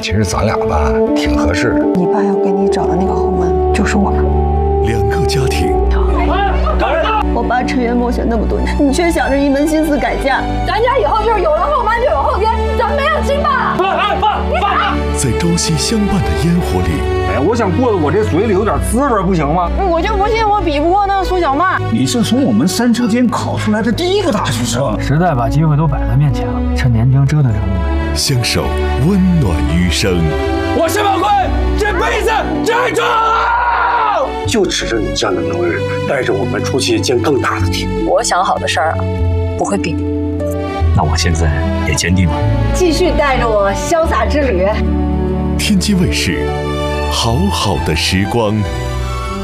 其实咱俩吧挺合适的。 你爸要给你找的那个后门就是我。 两个家庭， 我爸沉冤梦险那么多年，你却想着一门心思改嫁。 咱家以后就是有了后妈就有后爹，咱没有亲爸。 爸！在朝夕相伴的烟火里， 哎，我想过得我这嘴里有点滋味，不行吗？ 我就不信我比不过那个苏小曼。 你是从我们三车间考出来的第一个大学生， 时代把机会都摆在面前了，趁年轻折腾折腾。 相守温暖余生。 我申宝贵这辈子站住！ 就指着你这样的能人，带着我们出去见更大的天。 我想好的事儿啊，不会变。 那我现在也坚定了， 继续带着我潇洒之旅。 天津卫视，好好的时光。